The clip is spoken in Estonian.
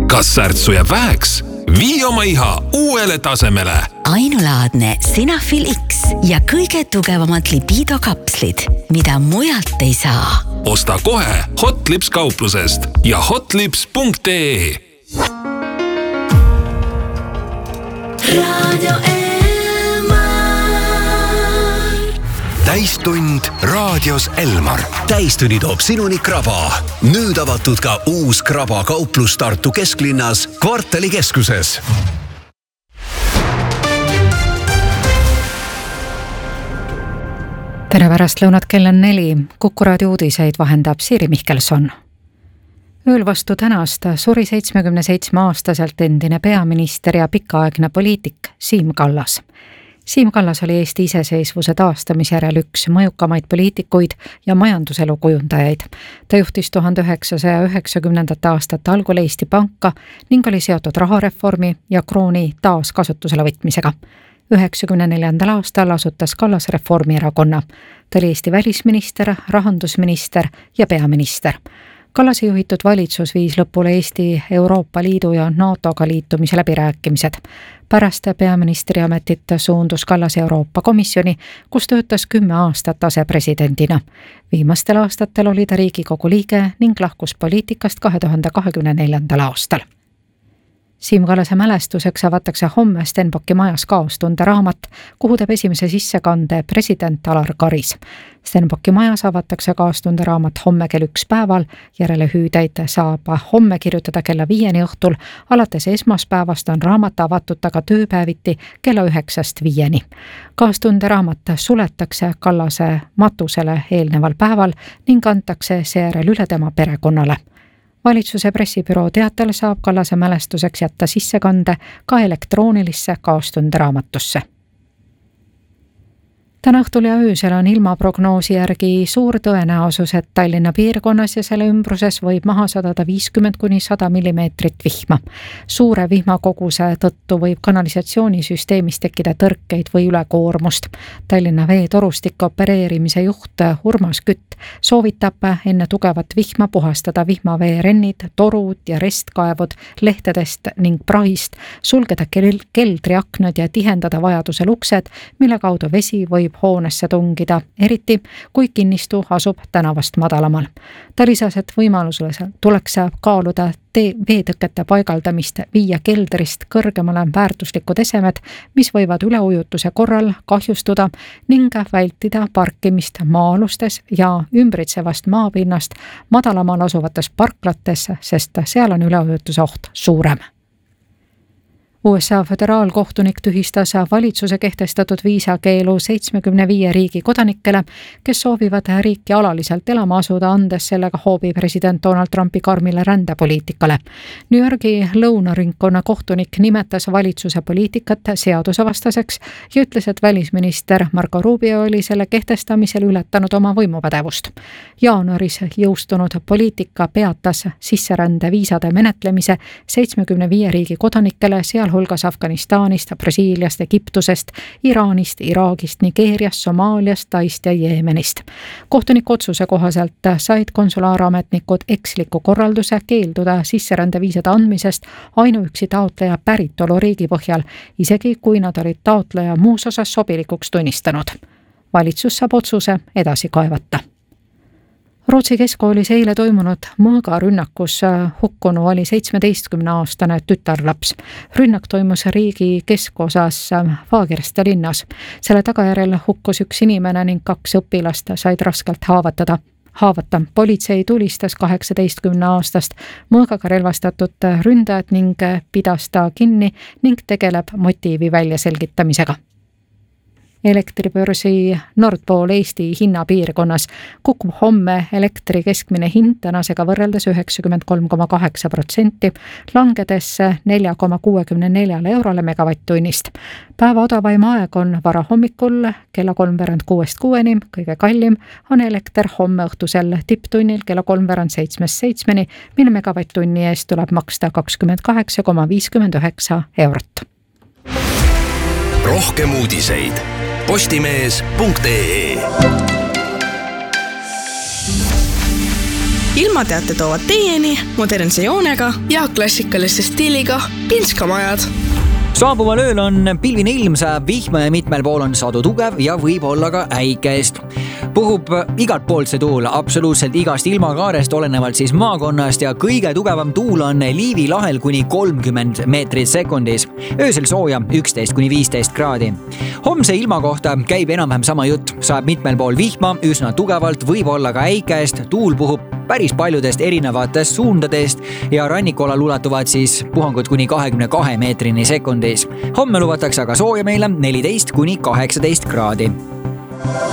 Kas särtsu jääb väheks? Vii oma iha uuele tasemele. Ainulaadne Sinafil X ja kõige tugevamad lipiidokapslid, mida mujalt ei saa. Osta kohe Hotlips kauplusest ja hotlips.ee. Radio Täistund raadios Elmar. Täistunni toob sinuni Kraba. Nüüd avatud ka uus Kraba kauplus Tartu kesklinnas Kvartali keskuses. Tere pärast lõunat kell on 4. Kuku raadio uudiseid vahendab Siiri Mihkelson. Ööl vastu tänast suri 77-aastaselt endine peaminister ja pikaaegne poliitik Siim Kallas. Siim Kallas oli Eesti iseseisvuse taastamisjärel üks mõjukamaid poliitikuid ja majanduselu kujundajaid. Ta juhtis 1990. aastate algul Eesti Panka ning oli seotud rahareformi ja krooni taaskasutusele võtmisega. 1994. aastal asutas Kallas Reformierakonna. Ta oli Eesti välisminister, rahandusminister ja peaminister. Kallase juhitud valitsus viis lõpule Eesti Euroopa Liidu ja NATOga liitumise läbirääkimised. Pärast peaministri ametit suundus Kallas Euroopa Komisjoni, kus töötas 10 aastat asepresidendina. Viimastel aastatel oli ta Riigikogu liige ning lahkus poliitikast 2024. aastal. Siim Kallase mälestuseks avatakse homme Stenbocki majas kaostunde raamat, kuhu teeb esimese sissekande president Alar Karis. Stenbocki majas avatakse kaostunde raamat homme kell 1 päeval, järele hüüdeid saab homme kirjutada kella 5 õhtul, alates esmaspäevast on raamat avatud taga tööpäeviti kella 9-5. Kaostunde raamat suletakse Kallase matusele eelneval päeval ning antakse seejärel üle tema perekonnale. Valitsuse pressibüroo teatel saab Kallase mälestuseks jätta sissekande ka elektroonilisse kaostunde raamatusse. Täna õhtul ja öösel on ilmaprognoosi järgi suur tõenäosus, et Tallinna piirkonnas ja selle ümbruses võib maha sadada 50–100 millimeetrit vihma. Suure vihmakoguse tõttu võib kanalisatsioonisüsteemis tekkida tõrkeid või ülekoormust. Tallinna veetorustik opereerimise juht Urmas Kütt soovitab enne tugevat vihma puhastada vihmaveerennid, torud ja restkaevud lehtedest ning prahist, sulgeda keldriaknad ja tihendada vajadusel uksed, mille kaudu vesi võib hoonesse tungida, eriti kui kinnistu asub tänavast madalamal. Ta lisas, et võimalusel tuleks kaaluda veetõkete paigaldamist, viia keldrist kõrgemale väärtuslikud esemed, mis võivad üleujutuse korral kahjustuda ning vältida parkimist maa-alustes ja ümbritsevast maapinnast madalamal asuvates parklates, sest seal on üleujutuse oht suurem. USA föderaalkohtunik tühistas valitsuse kehtestatud viisakeelu 75 riigi kodanikele, kes soovivad riiki alaliselt elama asuda, andes sellega hoobi president Donald Trumpi karmile rändepoliitikale. New Yorgi lõunaringkonna kohtunik nimetas valitsuse poliitikat seadusevastaseks ja ütles, et välisminister Marco Rubio oli selle kehtestamisel ületanud oma võimupädevust. Jaanuaris jõustunud poliitika peatas sisserände viisade menetlemise 75 riigi kodanikele, hulgas Afganistanist, Brasiiliast, Egiptusest, Iraanist, Iraagist, Nigeeriast, Somaaliast, Taist ja Jeemenist. Kohtunik otsuse kohaselt said konsulaarametnikud eksliku korralduse keelduda sisserändeviisade andmisest ainuüksi taotleja päritoluriigi põhjal, isegi kui nad olid taotleja muus osas sobilikuks tunnistanud. Valitsus saab otsuse edasi kaevata. Rootsi keskkoolis eile toimunud mõõgarünnakus hukkunu oli 17-aastane tütarlaps. Rünnak toimus riigi keskosas Fagersta linnas. Selle tagajärjel hukkus üks inimene ning 2 õpilast said raskelt haavata. Politsei tulistas 18-aastast mõõgaga relvastatud ründajat ning pidas ta kinni ning tegeleb motiivi väljaselgitamisega. Elektribörsi Nordpool Eesti hinnapiirkonnas kukub homme elektri keskmine hind tänasega võrreldes 93,8%, langedes 4,64 eurole megavatt-tunnist. Päeva odavaim aeg on vara hommikul kella 5:45, kõige kallim on elekter homme õhtusel tipptunnil kella 6:37, mille megavatt-tunni eest tuleb maksta 28,59 eurot. Rohkem uudiseid postimees.ee. ilmateate toovad teieni modernse joonega ja klassikalise stiiliga pinskamajad. Saabuval ööl on pilvine ilm, sajab vihma ja mitmel pool on sadu tugev ja võib olla ka äikest. Puhub igalt poolt see tuul, absoluutselt igast ilmakaarest, olenevalt siis maakonnast ja kõige tugevam tuul on Liivi lahel kuni 30 meetrit sekundis. Öösel sooja 11-15 kraadi. Homse ilma kohta käib enam-vähem sama jutt, sajab mitmel pool vihma, üsna tugevalt, võib olla ka äikest, tuul puhub päris paljudest erinevatest suundadest ja rannikualal ulatuvad siis puhangud kuni 22 meetrini sekundis. Homme lubatakse aga sooja meile 14-18 kraadi.